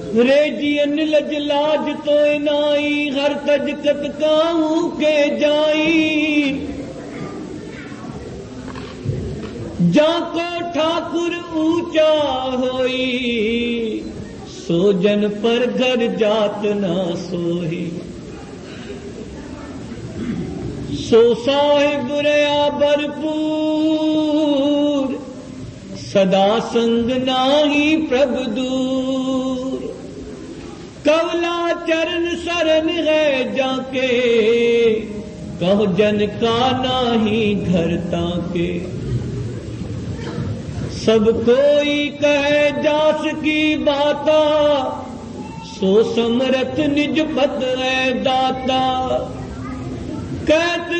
रेजियन लजलाज तो नाई हर तजकत काहू के जाई जाको ठाकुर ऊंचा होई सोजन पर घर जात ना सोही सो साहिब रया भरपूर सदा संग नाही प्रभु दूर कवला चरण शरण है जाके कहो जन का नाही घर ताके सब कोई कहे जास की बाता सो समरथ निज पत है दाता कहत